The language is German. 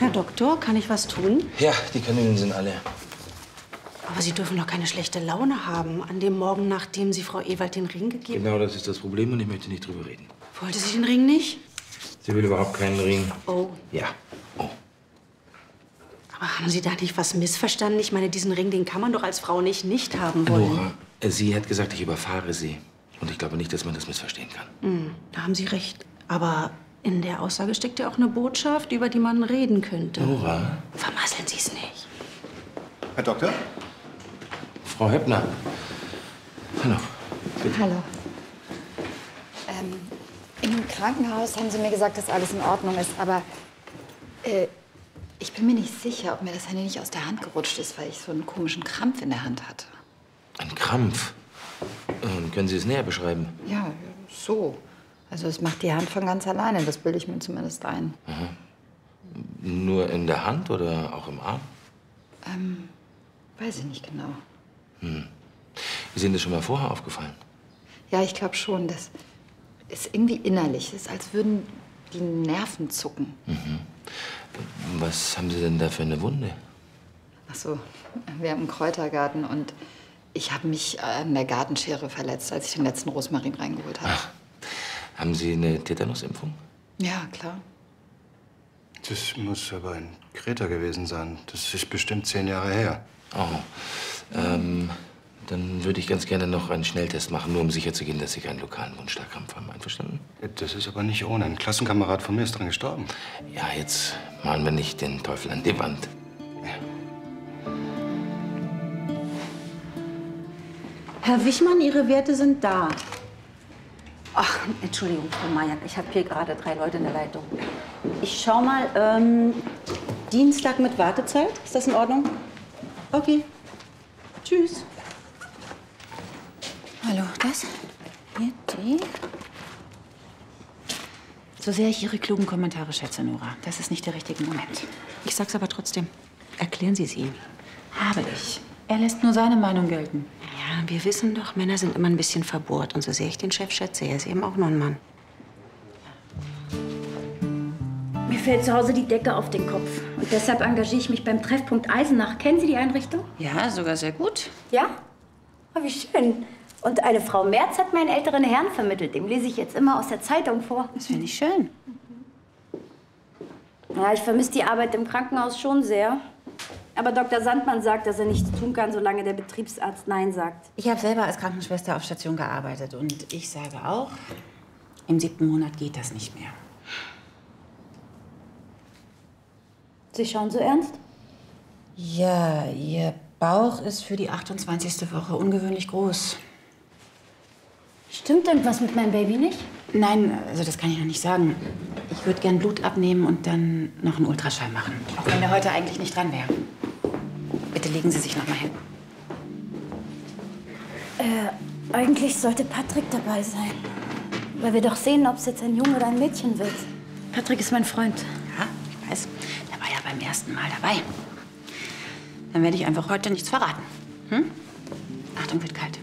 Herr Doktor, kann ich was tun? Ja, die Kanülen sind alle. Aber Sie dürfen doch keine schlechte Laune haben an dem Morgen, nachdem Sie Frau Ewald den Ring gegeben haben. Genau, das ist das Problem und ich möchte nicht drüber reden. Wollte sie den Ring nicht? Sie will überhaupt keinen Ring. Oh. Ja. Oh. Aber haben Sie da nicht was missverstanden? Ich meine, diesen Ring, den kann man doch als Frau nicht haben wollen. Nora, sie hat gesagt, ich überfahre sie. Und ich glaube nicht, dass man das missverstehen kann. Da haben Sie recht. Aber in der Aussage steckt ja auch eine Botschaft, über die man reden könnte. Nora? Vermasseln Sie es nicht. Herr Doktor? Frau Heppner. Hallo. Bitte. Hallo. Im Krankenhaus haben Sie mir gesagt, dass alles in Ordnung ist, aber ich bin mir nicht sicher, ob mir das Handy nicht aus der Hand gerutscht ist, weil ich so einen komischen Krampf in der Hand hatte. Ein Krampf? Können Sie es näher beschreiben? Ja, so. Also es macht die Hand von ganz alleine, das bilde ich mir zumindest ein. Aha. Nur in der Hand oder auch im Arm? Weiß ich nicht genau. Ist Ihnen das schon mal vorher aufgefallen? Ja, ich glaube schon. Das ist irgendwie innerlich. Es ist, als würden die Nerven zucken. Was haben Sie denn da für eine Wunde? Ach so, wir haben einen Kräutergarten und ich habe mich an der Gartenschere verletzt, als ich den letzten Rosmarin reingeholt habe. Ach, haben Sie eine Tetanusimpfung? Ja, klar. Das muss aber in Kreta gewesen sein. Das ist bestimmt 10 Jahre her. Oh, dann würde ich ganz gerne noch einen Schnelltest machen, nur um sicherzugehen, dass Sie keinen lokalen Wundstarkrampf haben. Einverstanden? Das ist aber nicht ohne. Ein Klassenkamerad von mir ist dran gestorben. Ja, jetzt malen wir nicht den Teufel an die Wand. Herr Wichmann, Ihre Werte sind da. Ach, Entschuldigung, Frau Mayer, ich habe hier gerade 3 Leute in der Leitung. Ich schau mal, Dienstag mit Wartezeit, ist das in Ordnung? Okay. Tschüss. Hallo, das? Hier, die? So sehr ich Ihre klugen Kommentare schätze, Nora, das ist nicht der richtige Moment. Ich sag's aber trotzdem. Erklären Sie es ihm. Habe ich. Er lässt nur seine Meinung gelten. Ja, wir wissen doch, Männer sind immer ein bisschen verbohrt. Und so sehr ich den Chef schätze, er ist eben auch nur ein Mann. Mir fällt zu Hause die Decke auf den Kopf. Und deshalb engagiere ich mich beim Treffpunkt Eisenach. Kennen Sie die Einrichtung? Ja, sogar sehr gut. Ja? Oh, wie schön. Und eine Frau Merz hat mir einen älteren Herrn vermittelt. Dem lese ich jetzt immer aus der Zeitung vor. Das finde ich schön. Ja, ich vermisse die Arbeit im Krankenhaus schon sehr. Aber Dr. Sandmann sagt, dass er nichts tun kann, solange der Betriebsarzt Nein sagt. Ich habe selber als Krankenschwester auf Station gearbeitet. Und ich sage auch, im 7. Monat geht das nicht mehr. Sie schauen so ernst? Ja, Ihr Bauch ist für die 28. Woche ungewöhnlich groß. Stimmt irgendwas mit meinem Baby nicht? Nein, also das kann ich noch nicht sagen. Ich würde gern Blut abnehmen und dann noch einen Ultraschall machen. Auch wenn der heute eigentlich nicht dran wäre. Bitte legen Sie sich noch mal hin. Eigentlich sollte Patrick dabei sein. Weil wir doch sehen, ob es jetzt ein Junge oder ein Mädchen wird. Patrick ist mein Freund. Ja, ich weiß. Der war ja beim ersten Mal dabei. Dann werde ich einfach heute nichts verraten. Achtung, wird kalt.